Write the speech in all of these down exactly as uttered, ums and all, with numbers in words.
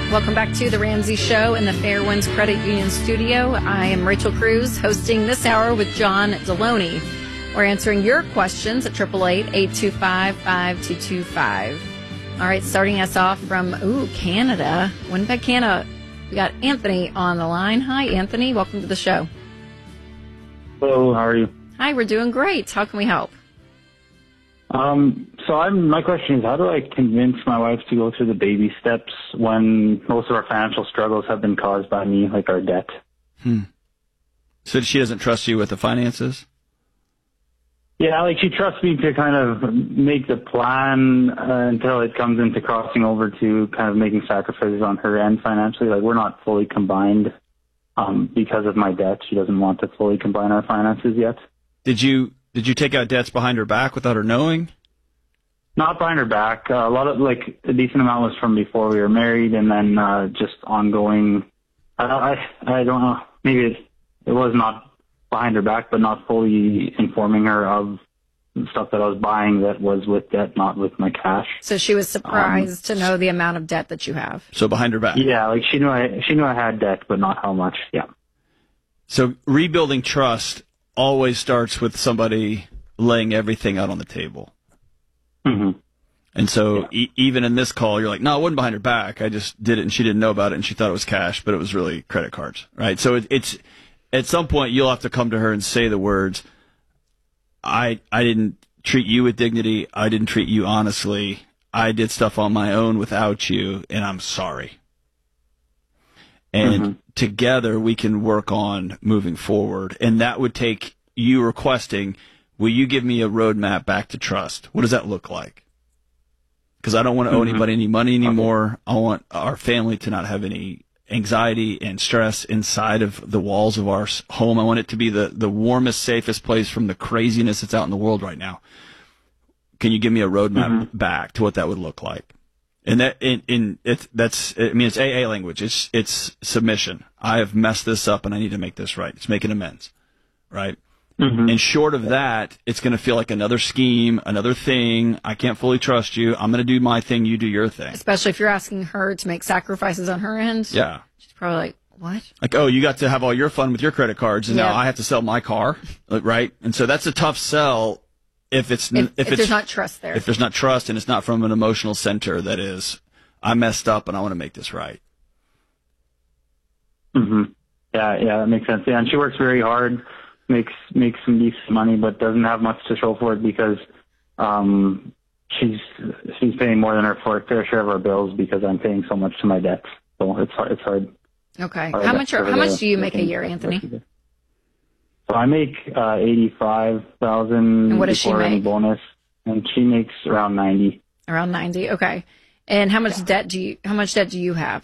Welcome back to The Ramsey Show in the Fairwinds Credit Union studio. I am Rachel Cruz, hosting this hour with John Deloney. We're answering your questions at eight eight eight, eight two five, five two two five. All right, starting us off from, ooh, Canada. Winnipeg, Canada. We got Anthony on the line. Hi, Anthony. Welcome to the show. Hello, how are you? Hi, we're doing great. How can we help? Um, so I'm, my question is, how do I convince my wife to go through the baby steps when most of our financial struggles have been caused by me, like our debt? Hmm. So she doesn't trust you with the finances? Yeah, like she trusts me to kind of make the plan uh, until it comes into crossing over to kind of making sacrifices on her end financially. Like we're not fully combined um, because of my debt. She doesn't want to fully combine our finances yet. Did you did you take out debts behind her back without her knowing? Not behind her back. Uh, a lot of like a decent amount was from before we were married, and then uh, just ongoing. I I, I don't know. Maybe it, it was not behind her back, but not fully informing her of stuff that I was buying that was with debt, not with my cash. So she was surprised um, to know the amount of debt that you have. So behind her back. Yeah, like she knew I she knew I had debt, but not how much. Yeah. So rebuilding trust always starts with somebody laying everything out on the table. Mm-hmm. And so yeah. e- even in this call, you're like, no, it wasn't behind her back. I just did it, and she didn't know about it, and she thought it was cash, but it was really credit cards, right? So it, it's at some point you'll have to come to her and say the words, I I didn't treat you with dignity. I didn't treat you honestly. I did stuff on my own without you, and I'm sorry. And mm-hmm. together we can work on moving forward. And that would take you requesting, will you give me a roadmap back to trust? What does that look like? Because I don't want to owe mm-hmm. anybody any money anymore. I want our family to not have any anxiety and stress inside of the walls of our home. I want it to be the, the warmest, safest place from the craziness that's out in the world right now. Can you give me a roadmap mm-hmm. back to what that would look like? And that, in, in it's that's, I mean, it's A A language. It's, it's submission. I have messed this up and I need to make this right. It's making amends, right? Mm-hmm. And short of that, it's going to feel like another scheme, another thing. I can't fully trust you. I'm going to do my thing. You do your thing. Especially if you're asking her to make sacrifices on her end. Yeah. She's probably like, what? Like, oh, you got to have all your fun with your credit cards, and yeah. now I have to sell my car, right? And so that's a tough sell if it's if, if, if it's there's not trust there. If there's not trust, and it's not from an emotional center that is, I messed up and I want to make this right. Mm-hmm. Yeah, yeah, that makes sense. Yeah, and she works very hard. makes makes some decent money, but doesn't have much to show for it because um, she's she's paying more than her fair share of our bills because I'm paying so much to my debts. So it's hard. It's hard. Okay. Hard how much? Are, how much do you make a year, Anthony? So I make uh, eighty-five thousand. And what does she make? Any bonus, and she makes around ninety. Around ninety. Okay. And how much yeah. debt do you? How much debt do you have?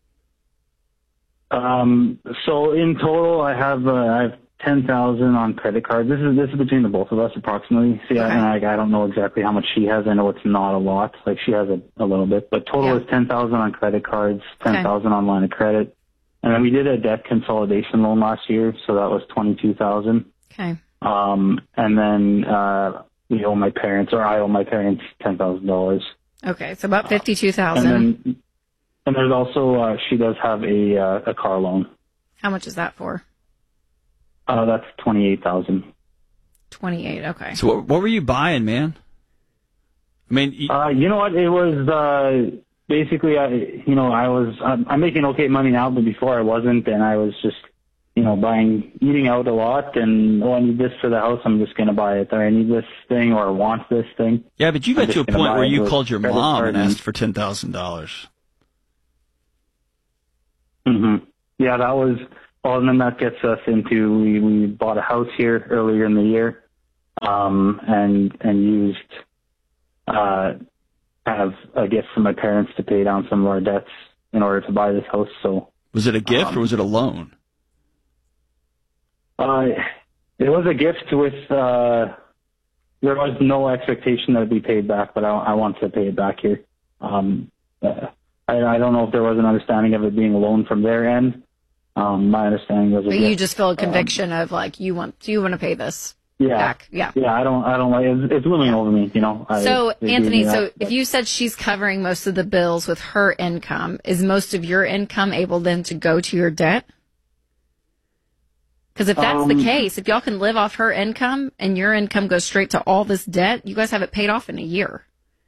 Um. So in total, I have uh, I have ten thousand on credit cards. This is this is between the both of us approximately. See, okay. I, I don't know exactly how much she has. I know it's not a lot. Like she has a, a little bit, but total yeah. is ten thousand on credit cards, ten thousand okay. on line of credit, and then we did a debt consolidation loan last year, so that was twenty two thousand. Okay. Um, and then uh, we owe my parents, or I owe my parents ten thousand dollars. Okay, so about fifty two thousand. And then, and there's also uh, she does have a uh, a car loan. How much is that for? Uh, that's twenty-eight thousand. twenty-eight, okay. So what, what were you buying, man? I mean, you, uh, you know what? It was uh, basically, I, you know, I was I'm, I'm making okay money now, but before I wasn't, and I was just, you know, buying, eating out a lot, and oh, I need this for the house, I'm just gonna buy it. Or I need this thing, or want this thing. Yeah, but you got to a point where you called your mom and asked and, for ten thousand dollars. Mm-hmm. Yeah, that was. Well, and then that gets us into, we, we bought a house here earlier in the year, um, and, and used, uh, kind of a gift from my parents to pay down some of our debts in order to buy this house. So, was it a gift um, or was it a loan? Uh, it was a gift with, uh, there was no expectation that it'd be paid back, but I, I want to pay it back here. Um, uh, I, I don't know if there was an understanding of it being a loan from their end. Um, my understanding was, but you just feel a conviction um, of like you want you want to pay this. Yeah. back. Yeah. Yeah, I don't, I don't like, it's, it's looming over me, you know. I, So, Anthony, so that, if you said she's covering most of the bills with her income, is most of your income able then to go to your debt? Because if that's um, the case, if y'all can live off her income and your income goes straight to all this debt, you guys have it paid off in a year.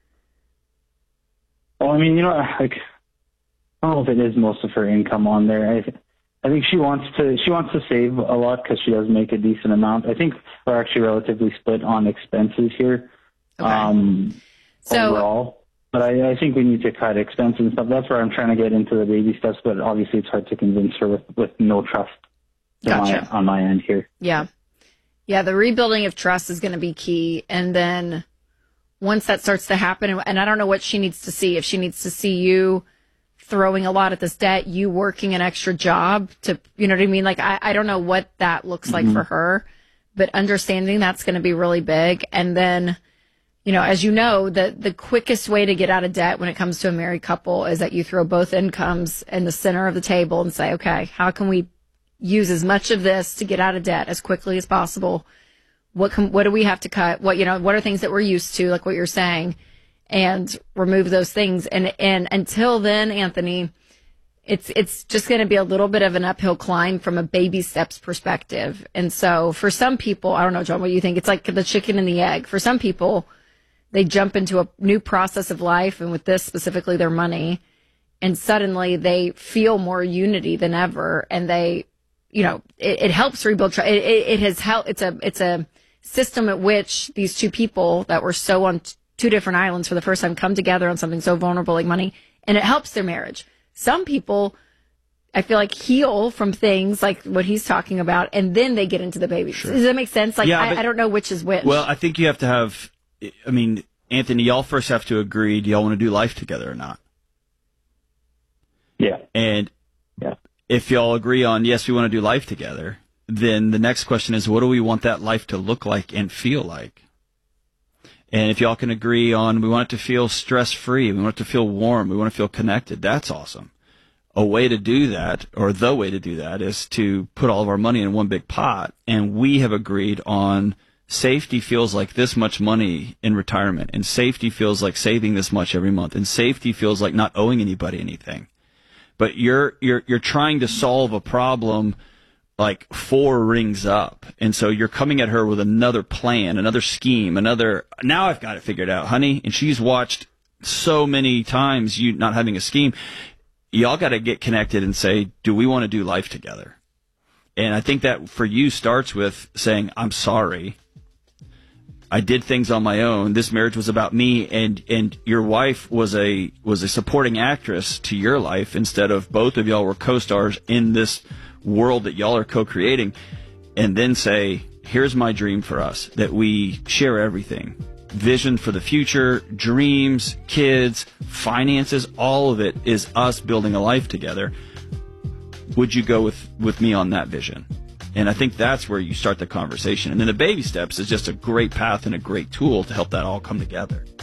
Well, I mean, you know, like, I don't know if it is most of her income on there. I, I think she wants to she wants to save a lot because she does make a decent amount. I think we're actually relatively split on expenses here, Okay. um, So- overall. But I, I think we need to cut expenses and stuff. That's where I'm trying to get into the baby steps. But obviously, it's hard to convince her with, with no trust on Gotcha. my, on my end here. Yeah. Yeah, the rebuilding of trust is going to be key. And then once that starts to happen, and I don't know what she needs to see, if she needs to see you throwing a lot at this debt, you working an extra job to, you know what I mean? Like, I, I don't know what that looks like Mm-hmm. for her, but understanding that's going to be really big. And then, you know, as you know, the, the quickest way to get out of debt when it comes to a married couple is that you throw both incomes in the center of the table and say, okay, how can we use as much of this to get out of debt as quickly as possible? What can, what do we have to cut? What, you know, what are things that we're used to, like what you're saying, and remove those things. And, and until then, Anthony, it's, it's just going to be a little bit of an uphill climb from a baby steps perspective. And so for some people, I don't know, John, what do you think? It's like the chicken and the egg. For some people, they jump into a new process of life, and with this specifically their money, and suddenly they feel more unity than ever. And they, you know, it, it helps rebuild trust. It, it, it has helped. It's a, it's a system at which these two people that were so on t- two different islands for the first time come together on something so vulnerable like money, and it helps their marriage. Some people, I feel like, heal from things like what he's talking about, and then they get into the baby. Sure. Does that make sense? Like, Yeah, I, but- I don't know which is which. Well, I think you have to have, I mean, Anthony, y'all first have to agree, do y'all want to do life together or not? Yeah. And Yeah. if y'all agree on, yes, we want to do life together, then the next question is, what do we want that life to look like and feel like? And if y'all can agree on, we want it to feel stress-free, we want it to feel warm, we want to feel connected, that's awesome. A way to do that, or the way to do that, is to put all of our money in one big pot, and we have agreed on safety feels like this much money in retirement, and safety feels like saving this much every month, and safety feels like not owing anybody anything. But you're you're you're trying to solve a problem like four rings up, and so you're coming at her with another plan, another scheme, another. Now I've got it figured out, honey. And she's watched so many times you not having a scheme. Y'all got to get connected and say, do we want to do life together? And I think that for you starts with saying, I'm sorry. I did things on my own. This marriage was about me, and, and your wife was a was a supporting actress to your life instead of both of y'all were co-stars in this world that y'all are co-creating. And then say, here's my dream for us, that we share everything. Vision for the future, dreams, kids, finances, all of it is us building a life together. Would you go with, with me on that vision? And I think that's where you start the conversation. And then the baby steps is just a great path and a great tool to help that all come together.